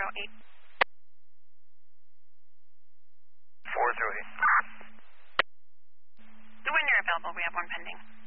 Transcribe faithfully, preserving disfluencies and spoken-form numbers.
eight. four zero eight. When you're available, we have one pending.